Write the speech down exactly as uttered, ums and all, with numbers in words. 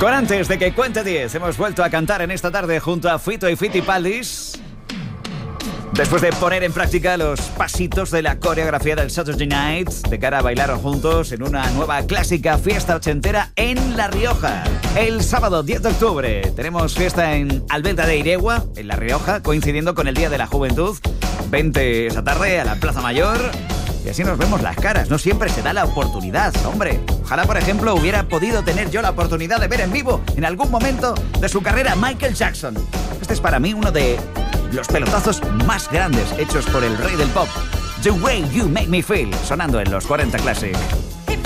Con antes de que cuente diez, hemos vuelto a cantar en esta tarde junto a Fito y Fitipaldis. Después de poner en práctica los pasitos de la coreografía del Saturday Night, de cara a bailar juntos en una nueva clásica fiesta ochentera en La Rioja. El sábado diez de octubre tenemos fiesta en Albelda de Iregua, en La Rioja, coincidiendo con el Día de la Juventud. Vente esa tarde a la Plaza Mayor y así nos vemos las caras. No siempre se da la oportunidad, hombre. Ojalá, por ejemplo, hubiera podido tener yo la oportunidad de ver en vivo en algún momento de su carrera Michael Jackson. Este es para mí uno de los pelotazos más grandes hechos por el rey del pop. The Way You Make Me Feel, sonando en los cuarenta Classic.